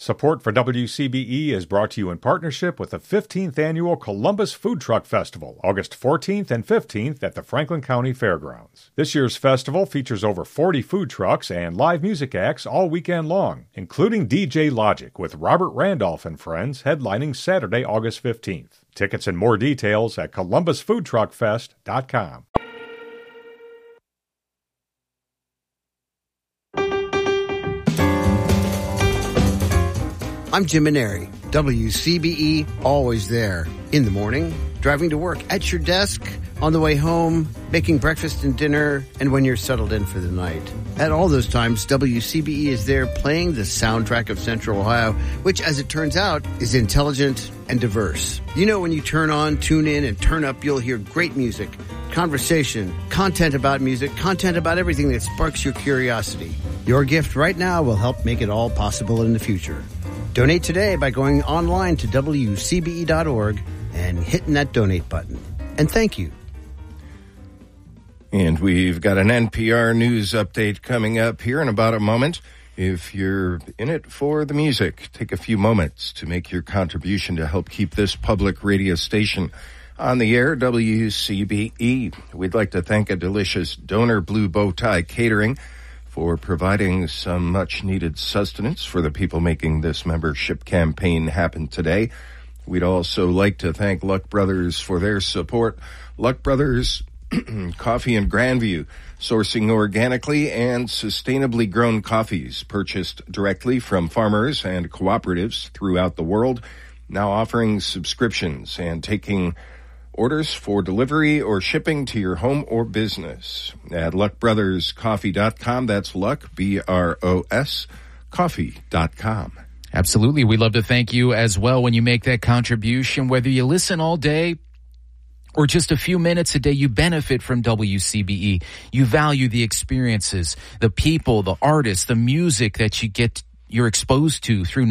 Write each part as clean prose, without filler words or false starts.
Support for WCBE is brought to you in partnership with the 15th Annual Columbus Food Truck Festival, August 14th and 15th at the Franklin County Fairgrounds. This year's festival features over 40 food trucks and live music acts all weekend long, including DJ Logic with Robert Randolph and Friends headlining Saturday, August 15th. Tickets and more details at columbusfoodtruckfest.com. I'm Jim Maneri, WCBE, always there. In the morning, driving to work, at your desk, on the way home, making breakfast and dinner, and when you're settled in for the night. At all those times, WCBE is there playing the soundtrack of Central Ohio, which, as it turns out, is intelligent and diverse. You know, when you turn on, tune in, and turn up, you'll hear great music, conversation, content about music, content about everything that sparks your curiosity. Your gift right now will help make it all possible in the future. Donate today by going online to WCBE.org and hitting that donate button. And thank you. And we've got an NPR news update coming up here in about a moment. If you're in it for the music, take a few moments to make your contribution to help keep this public radio station on the air, WCBE. We'd like to thank a delicious donor, Blue Bow Tie Catering, for providing some much-needed sustenance for the people making this membership campaign happen today. We'd also like to thank Luck Brothers for their support. Luck Brothers Coffee in Grandview, sourcing organically and sustainably grown coffees purchased directly from farmers and cooperatives throughout the world, now offering subscriptions and taking orders for delivery or shipping to your home or business at luckbrotherscoffee.com. That's Luck, B-R-O-S, coffee.com. Absolutely. We'd love to thank you as well when you make that contribution. Whether you listen all day or just a few minutes a day, you benefit from WCBE. You value the experiences, the people, the artists, the music that you're exposed to through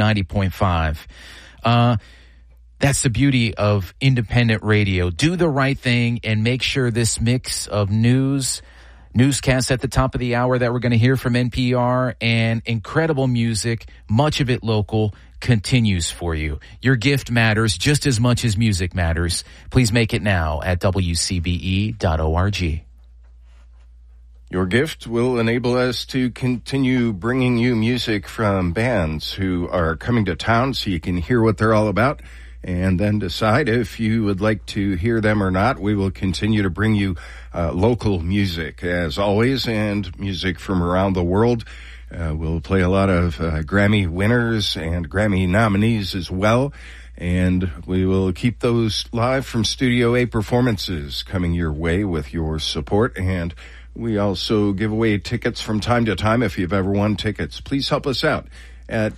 90.5. That's the beauty of independent radio. Do the right thing and make sure this mix of newscasts at the top of the hour that we're going to hear from NPR and incredible music, much of it local, continues for you. Your gift matters just as much as music matters. Please make it now at WCBE.org. Your gift will enable us to continue bringing you music from bands who are coming to town so you can hear what they're all about and then decide if you would like to hear them or not. We will continue to bring you local music, as always, and music from around the world. We'll play a lot of Grammy winners and Grammy nominees as well, and we will keep those live from Studio A performances coming your way with your support. And we also give away tickets from time to time. If you've ever won tickets, please help us out at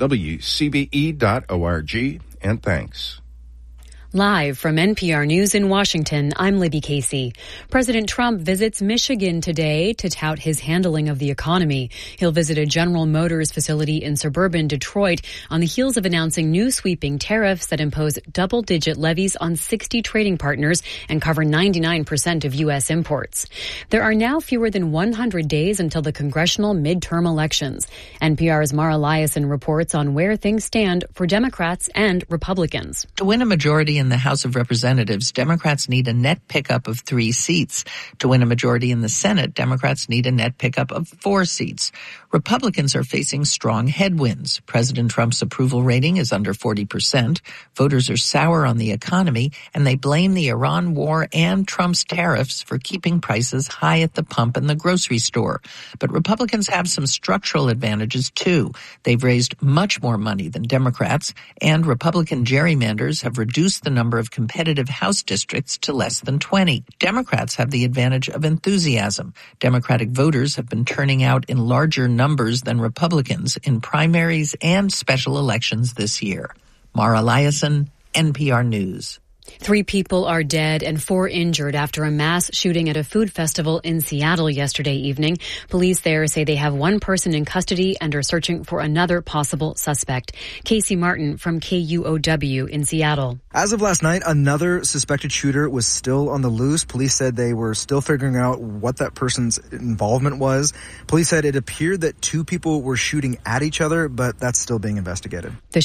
WCBE.org, and thanks. Live from NPR News in Washington, I'm Libby Casey. President Trump visits Michigan today to tout his handling of the economy. He'll visit a General Motors facility in suburban Detroit on the heels of announcing new sweeping tariffs that impose double-digit levies on 60 trading partners and cover 99% of U.S. imports. There are now fewer than 100 days until the congressional midterm elections. NPR's Mara Liasson reports on where things stand for Democrats and Republicans. To win a majority in the House of Representatives, Democrats need a net pickup of 3 seats. To win a majority in the Senate, Democrats need a net pickup of 4 seats. Republicans are facing strong headwinds. President Trump's approval rating is under 40%. Voters are sour on the economy, and they blame the Iran war and Trump's tariffs for keeping prices high at the pump and the grocery store. But Republicans have some structural advantages, too. They've raised much more money than Democrats, and Republican gerrymanders have reduced the number of competitive House districts to less than 20. Democrats have the advantage of enthusiasm. Democratic voters have been turning out in larger numbers than Republicans in primaries and special elections this year. Mara Liasson, NPR News. 3 people are dead and 4 injured after a mass shooting at a food festival in Seattle yesterday evening. Police there say they have 1 person in custody and are searching for another possible suspect. Casey Martin from KUOW in Seattle. As of last night, another suspected shooter was still on the loose. Police said they were still figuring out what that person's involvement was. Police said it appeared that 2 people were shooting at each other, but that's still being investigated.